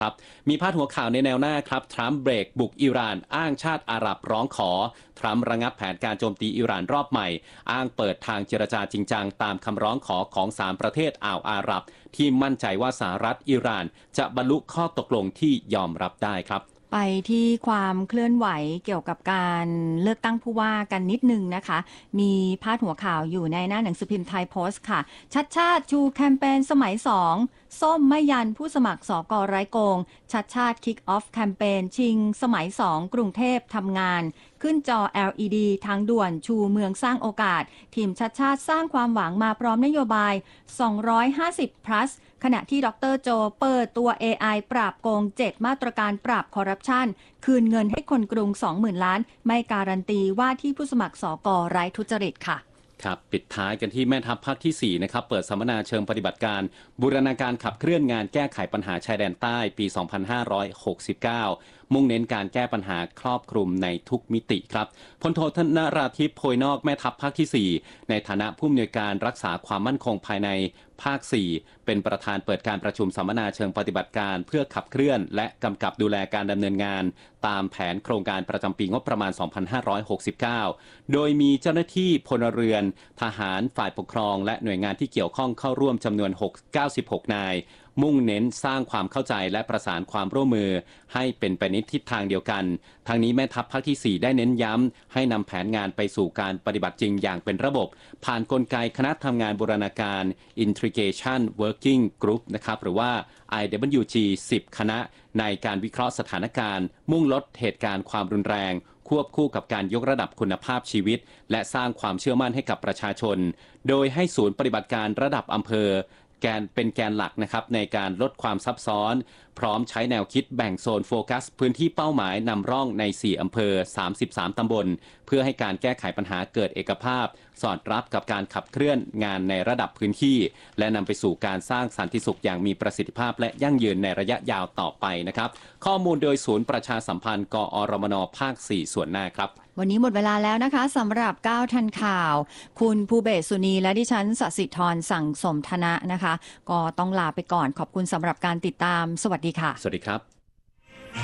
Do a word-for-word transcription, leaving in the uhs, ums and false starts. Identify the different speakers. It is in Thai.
Speaker 1: ครับมีพาดหัวข่าวในแนวหน้าครับทรัมป์เบรกบุกอิหร่านอ้างชาติอาหรับร้องขอทรัมป์ระงับแผนการโจมตีอิหร่านรอบใหม่อ้างเปิดทางเจรจาจริงจังตามคำร้องขอของสามประเทศอ่าวอาหรับที่มั่นใจว่าสหรัฐอิหร่านจะบรรลุข้อตกลงที่ยอมรับได้ครับ
Speaker 2: ไปที่ความเคลื่อนไหวเกี่ยวกับการเลือกตั้งผู้ว่ากันนิดนึงนะคะมีพาดหัวข่าวอยู่ในหน้าหนังสือพิมพ์ไทยโพสต์ค่ะชัดชาติชูแคมเปญสมัยสองส้มไม่ยันผู้สมัครสกไร้โกงชัดชาติคิกออฟแคมเปญชิงสมัยสองกรุงเทพทำงานขึ้นจอ แอล อี ดี ทางด่วนชูเมืองสร้างโอกาสทีมชัดชาติสร้างความหวังมาพร้อมนโยบาย สองร้อยห้าสิบ plus ขณะที่ดรโจเปิดตัว เอ ไอ ปราบโกง เจ็ด มาตรการปราบคอร์รัปชันคืนเงินให้คนกรุง สองหมื่น ล้านไม่การันตีว่าที่ผู้สมัครสกไร้ทุจริตค่ะ
Speaker 1: ครับปิดท้ายกันที่แม่ทัพภาคที่สี่นะครับเปิดสัมมนาเชิงปฏิบัติการบูรณาการขับเคลื่อนงานแก้ไขปัญหาชายแดนใต้ปี สองพันห้าร้อยหกสิบเก้า มุ่งเน้นการแก้ปัญหาครอบคลุมในทุกมิติครับพลโทธนราธิปโพยนอกแม่ทัพภาคที่สี่ในฐานะผู้อำนวยการรักษาความมั่นคงภายในภาคสี่เป็นประธานเปิดการประชุมสัมมนาเชิงปฏิบัติการเพื่อขับเคลื่อนและกำกับดูแลการดำเนินงานตามแผนโครงการประจำปีงบประมาณ สองพันห้าร้อยหกสิบเก้า โดยมีเจ้าหน้าที่พลเรือนทหารฝ่ายปกครองและหน่วยงานที่เกี่ยวข้องเข้าร่วมจำนวน เก้าสิบหก นายมุ่งเน้นสร้างความเข้าใจและประสานความร่วมมือให้เป็นไปในทิศทางเดียวกันทางนี้แม่ทัพภาคที่สี่ได้เน้นย้ำให้นำแผนงานไปสู่การปฏิบัติจริงอย่างเป็นระบบผ่านกลไกคณะทำงานบูรณาการ Integration Working Group นะครับหรือว่า ไอ ดับเบิลยู จี สิบ คณะในการวิเคราะห์สถานการณ์มุ่งลดเหตุการณ์ความรุนแรงควบคู่กับการยกระดับคุณภาพชีวิตและสร้างความเชื่อมั่นให้กับประชาชนโดยให้ศูนย์ปฏิบัติการระดับอำเภอแกนเป็นแกนหลักนะครับในการลดความซับซ้อนพร้อมใช้แนวคิดแบ่งโซนโฟกัสพื้นที่เป้าหมายนำร่องในสี่อำเภอสามสิบสามตำบลเพื่อให้การแก้ไขปัญหาเกิดเอกภาพสอดรับกับการขับเคลื่อนงานในระดับพื้นที่และนำไปสู่การสร้างสันติสุขอย่างมีประสิทธิภาพและยั่งยืนในระยะยาวต่อไปนะครับข้อมูลโดยศูนย์ประชาสัมพันธ์กอรมนภาคสี่ส่วนหน้าครับ
Speaker 2: วันนี้หมดเวลาแล้วนะคะสำหรับก้าวทันข่าวคุณภูเบศสุนีและดิฉันสศิธรสั่งสมธนะนะคะก็ต้องลาไปก่อนขอบคุณสำหรับการติดตามสวัสดีค่ะ
Speaker 1: สวัสดีครับ